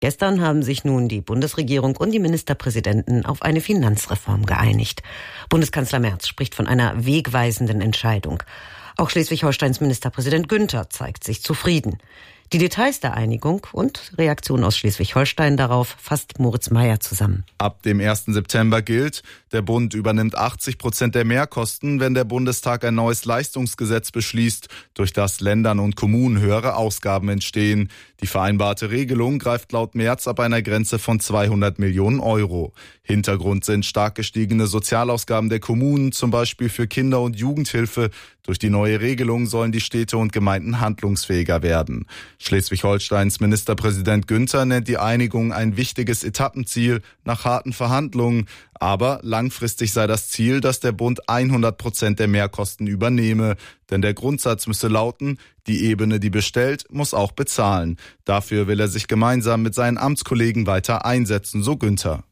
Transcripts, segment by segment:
Gestern haben sich nun die Bundesregierung und die Ministerpräsidenten auf eine Finanzreform geeinigt. Bundeskanzler Merz spricht von einer wegweisenden Entscheidung. Auch Schleswig-Holsteins Ministerpräsident Günther zeigt sich zufrieden. Die Details der Einigung und Reaktionen aus Schleswig-Holstein darauf fasst Moritz Meyer zusammen. Ab dem 1. September gilt, der Bund übernimmt 80% der Mehrkosten, wenn der Bundestag ein neues Leistungsgesetz beschließt, durch das Ländern und Kommunen höhere Ausgaben entstehen. Die vereinbarte Regelung greift laut Merz ab einer Grenze von 200 Millionen Euro. Hintergrund sind stark gestiegene Sozialausgaben der Kommunen, zum Beispiel für Kinder- und Jugendhilfe. Durch die neue Regelung sollen die Städte und Gemeinden handlungsfähiger werden. Schleswig-Holsteins Ministerpräsident Günther nennt die Einigung ein wichtiges Etappenziel nach harten Verhandlungen. Aber langfristig sei das Ziel, dass der Bund 100% der Mehrkosten übernehme. Denn der Grundsatz müsse lauten, die Ebene, die bestellt, muss auch bezahlen. Dafür will er sich gemeinsam mit seinen Amtskollegen weiter einsetzen, so Günther.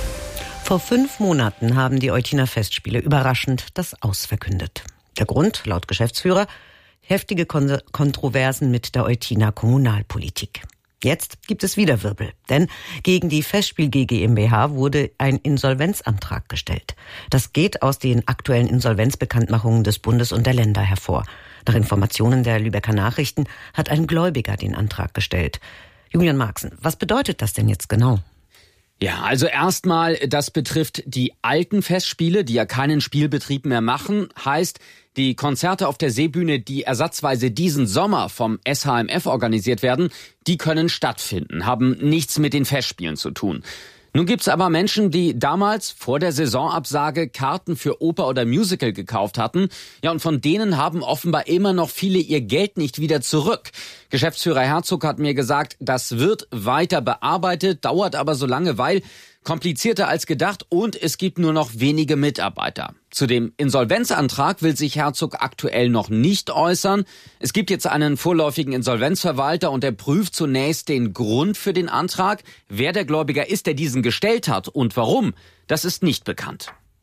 Vor 5 Monaten haben die Eutiner Festspiele überraschend das Aus verkündet. Der Grund, laut Geschäftsführer, heftige Kontroversen mit der Eutiner Kommunalpolitik. Jetzt gibt es wieder Wirbel, denn gegen die Festspiel GmbH wurde ein Insolvenzantrag gestellt. Das geht aus den aktuellen Insolvenzbekanntmachungen des Bundes und der Länder hervor. Nach Informationen der Lübecker Nachrichten hat ein Gläubiger den Antrag gestellt. Julian Marxen, was bedeutet das denn jetzt genau? Ja, also erstmal, das betrifft die alten Festspiele, die ja keinen Spielbetrieb mehr machen. Heißt, die Konzerte auf der Seebühne, die ersatzweise diesen Sommer vom SHMF organisiert werden, die können stattfinden, haben nichts mit den Festspielen zu tun. Nun gibt's aber Menschen, die damals vor der Saisonabsage Karten für Oper oder Musical gekauft hatten. Ja, und von denen haben offenbar immer noch viele ihr Geld nicht wieder zurück. Geschäftsführer Herzog hat mir gesagt, das wird weiter bearbeitet, dauert aber so lange, weil komplizierter als gedacht und es gibt nur noch wenige Mitarbeiter. Zu dem Insolvenzantrag will sich Herzog aktuell noch nicht äußern. Es gibt jetzt einen vorläufigen Insolvenzverwalter und der prüft zunächst den Grund für den Antrag. Wer der Gläubiger ist, der diesen gestellt hat und warum, das ist nicht bekannt.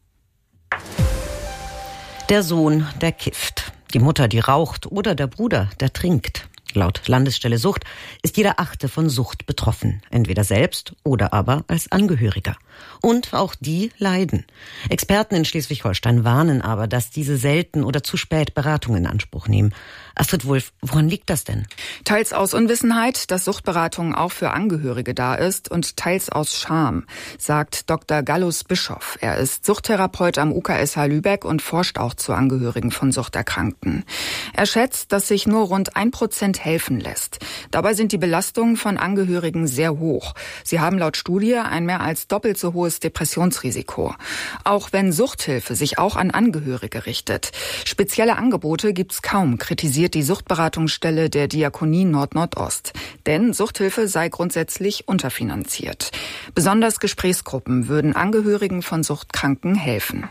Der Sohn, der kifft. Die Mutter, die raucht oder der Bruder, der trinkt. Laut Landesstelle Sucht ist jeder 8. von Sucht betroffen, entweder selbst oder aber als Angehöriger. Und auch die leiden. Experten in Schleswig-Holstein warnen aber, dass diese selten oder zu spät Beratung in Anspruch nehmen. Astrid Wulff, woran liegt das denn? Teils aus Unwissenheit, dass Suchtberatung auch für Angehörige da ist und teils aus Scham, sagt Dr. Gallus Bischoff. Er ist Suchttherapeut am UKSH Lübeck und forscht auch zu Angehörigen von Suchterkrankten. Er schätzt, dass sich nur rund 1% helfen lässt. Dabei sind die Belastungen von Angehörigen sehr hoch. Sie haben laut Studie ein mehr als doppelt so hohes Depressionsrisiko. Auch wenn Suchthilfe sich auch an Angehörige richtet. Spezielle Angebote gibt's kaum, kritisiert die Suchtberatungsstelle der Diakonie Nord-Nordost. Denn Suchthilfe sei grundsätzlich unterfinanziert. Besonders Gesprächsgruppen würden Angehörigen von Suchtkranken helfen.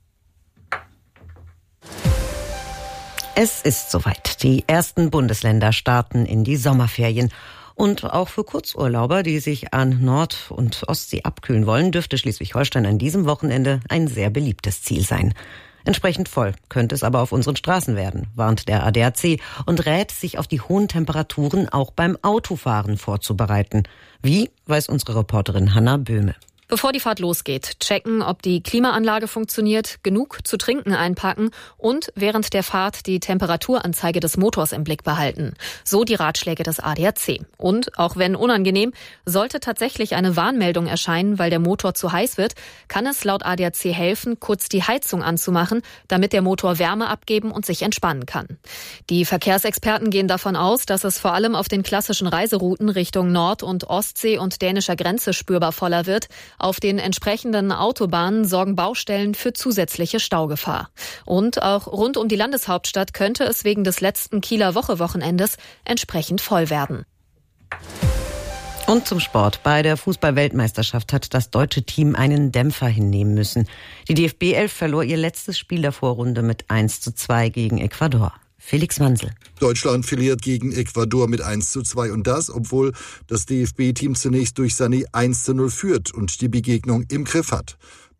Es ist soweit. Die ersten Bundesländer starten in die Sommerferien. Und auch für Kurzurlauber, die sich an Nord- und Ostsee abkühlen wollen, dürfte Schleswig-Holstein an diesem Wochenende ein sehr beliebtes Ziel sein. Entsprechend voll könnte es aber auf unseren Straßen werden, warnt der ADAC und rät, sich auf die hohen Temperaturen auch beim Autofahren vorzubereiten. Wie, weiß unsere Reporterin Hanna Böhme. Bevor die Fahrt losgeht, checken, ob die Klimaanlage funktioniert, genug zu trinken einpacken und während der Fahrt die Temperaturanzeige des Motors im Blick behalten. So die Ratschläge des ADAC. Und, auch wenn unangenehm, sollte tatsächlich eine Warnmeldung erscheinen, weil der Motor zu heiß wird, kann es laut ADAC helfen, kurz die Heizung anzumachen, damit der Motor Wärme abgeben und sich entspannen kann. Die Verkehrsexperten gehen davon aus, dass es vor allem auf den klassischen Reiserouten Richtung Nord- und Ostsee und dänischer Grenze spürbar voller wird. Auf den entsprechenden Autobahnen sorgen Baustellen für zusätzliche Staugefahr. Und auch rund um die Landeshauptstadt könnte es wegen des letzten Kieler Wochenendes entsprechend voll werden. Und zum Sport. Bei der Fußball-Weltmeisterschaft hat das deutsche Team einen Dämpfer hinnehmen müssen. Die DFB-11 verlor ihr letztes Spiel der Vorrunde mit 1:2 gegen Ecuador. Felix Mansel. Deutschland verliert gegen Ecuador mit 1:2 und das, obwohl das DFB-Team zunächst durch Sané 1:0 führt und die Begegnung im Griff hat.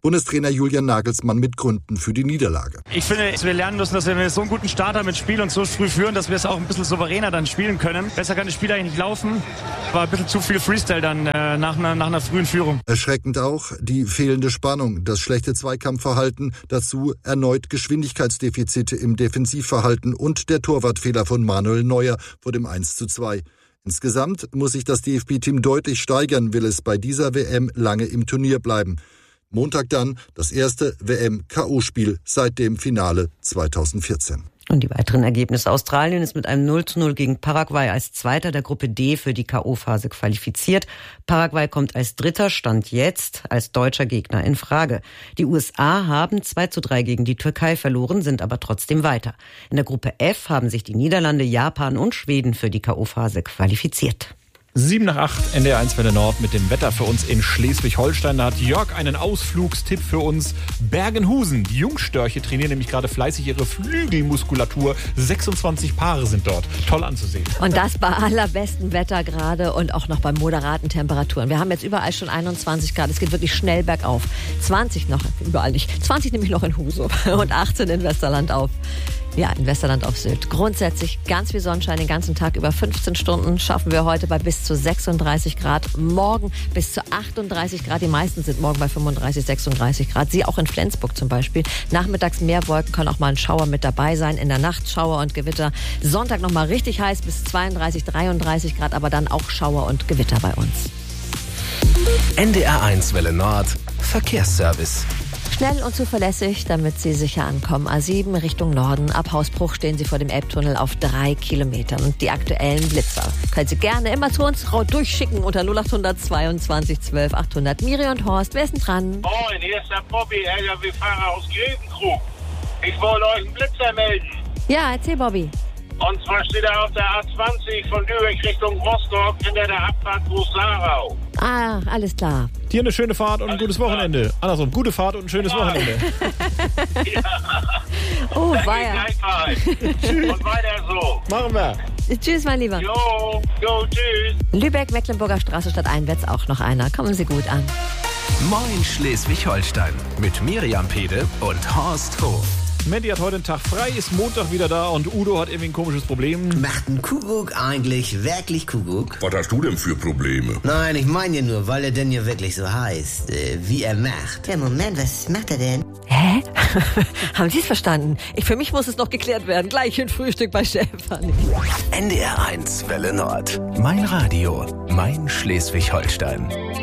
Bundestrainer Julian Nagelsmann mit Gründen für die Niederlage. Ich finde, wir lernen müssen, dass wir so einen guten Start haben mit Spiel und so früh führen, dass wir es auch ein bisschen souveräner dann spielen können. Besser kann das Spiel eigentlich nicht laufen. War ein bisschen zu viel Freestyle dann nach einer frühen Führung. Erschreckend auch die fehlende Spannung, das schlechte Zweikampfverhalten, dazu erneut Geschwindigkeitsdefizite im Defensivverhalten und der Torwartfehler von Manuel Neuer vor dem 1:2. Insgesamt muss sich das DFB-Team deutlich steigern, will es bei dieser WM lange im Turnier bleiben. Montag dann das erste WM-KO-Spiel seit dem Finale 2014. Und die weiteren Ergebnisse. Australien ist mit einem 0:0 gegen Paraguay als Zweiter der Gruppe D für die K.O.-Phase qualifiziert. Paraguay kommt als Dritter, Stand jetzt, als deutscher Gegner in Frage. Die USA haben 2:3 gegen die Türkei verloren, sind aber trotzdem weiter. In der Gruppe F haben sich die Niederlande, Japan und Schweden für die K.O.-Phase qualifiziert. 7:08 NDR1 Welle Nord mit dem Wetter für uns in Schleswig-Holstein. Da hat Jörg einen Ausflugstipp für uns. Bergenhusen. Die Jungstörche trainieren nämlich gerade fleißig ihre Flügelmuskulatur. 26 Paare sind dort. Toll anzusehen. Und das bei allerbestem Wetter gerade und auch noch bei moderaten Temperaturen. Wir haben jetzt überall schon 21 Grad. Es geht wirklich schnell bergauf. 20 noch, überall nicht. 20 nämlich noch in Husum und 18 in Westerland auf. Ja, in Westerland auf Sylt. Grundsätzlich ganz viel Sonnenschein den ganzen Tag. Über 15 Stunden schaffen wir heute bei bis zu 36 Grad. Morgen bis zu 38 Grad. Die meisten sind morgen bei 35, 36 Grad. Sie auch in Flensburg zum Beispiel. Nachmittags mehr Wolken, kann auch mal ein Schauer mit dabei sein. In der Nacht Schauer und Gewitter. Sonntag nochmal richtig heiß bis 32, 33 Grad. Aber dann auch Schauer und Gewitter bei uns. NDR1 Welle Nord. Verkehrsservice. Schnell und zuverlässig, damit Sie sicher ankommen. A7 Richtung Norden. Ab Hausbruch stehen Sie vor dem Elbtunnel auf 3 Kilometern. Und die aktuellen Blitzer können Sie gerne immer zu uns durchschicken unter 0800 22 12 800. Miri und Horst, wer ist denn dran? Moin, hier ist der Bobby, LKW-Fahrer aus Grevenkrug. Ich wollte euch einen Blitzer melden. Ja, erzähl, Bobby. Und zwar steht er auf der A20 von Lübeck Richtung Rostock hinter der Abfahrt Groß-Sarau. Ah, alles klar. Dir eine schöne Fahrt und ein gutes Wochenende. Andersrum, gute Fahrt und ein schönes Wochenende. Ja. Oh, weia. Und weiter so. Machen wir. Tschüss, mein Lieber. Jo, tschüss. Lübeck, Mecklenburger Straße stadteinwärts auch noch einer. Kommen Sie gut an. Moin Schleswig-Holstein mit Miriam Pede und Horst Hof. Mandy hat heute einen Tag frei, ist Montag wieder da und Udo hat irgendwie ein komisches Problem. Macht ein Kuckuck eigentlich wirklich Kuckuck? Was hast du denn für Probleme? Nein, ich meine ja nur, weil er denn ja wirklich so heißt, wie er macht. Ja, Moment, was macht er denn? Hä? Haben Sie es verstanden? Für mich muss es noch geklärt werden. Gleich ein Frühstück bei Stefanie. NDR1 Welle Nord. Mein Radio. Mein Schleswig-Holstein.